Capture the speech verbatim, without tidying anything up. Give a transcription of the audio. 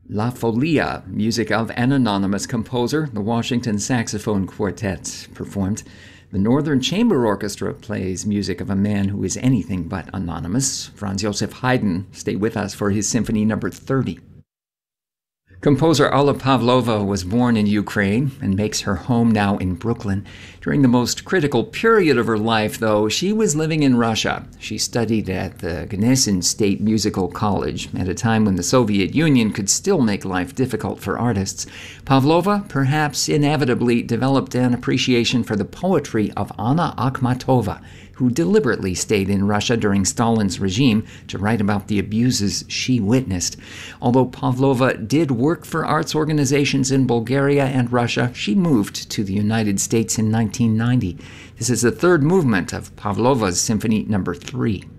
La Folia, music of an anonymous composer, the Washington Saxophone Quartet performed. The Northern Chamber Orchestra plays music of a man who is anything but anonymous. Franz Joseph Haydn, stay with us for his Symphony number thirty. Composer Alla Pavlova was born in Ukraine and makes her home now in Brooklyn. During the most critical period of her life, though, she was living in Russia. She studied at the Gnesen State Musical College at a time when the Soviet Union could still make life difficult for artists. Pavlova, perhaps inevitably, developed an appreciation for the poetry of Anna Akhmatova, who deliberately stayed in Russia during Stalin's regime to write about the abuses she witnessed. Although Pavlova did work for arts organizations in Bulgaria and Russia, she moved to the United States in nineteen ninety. This is the third movement of Pavlova's Symphony number three.